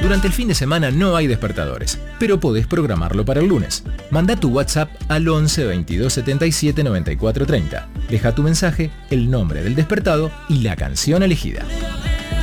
Durante el fin de semana no hay despertadores, pero podés programarlo para el lunes. Manda tu WhatsApp al 11 22 77 94 30. Deja tu mensaje, el nombre del despertado y la canción elegida.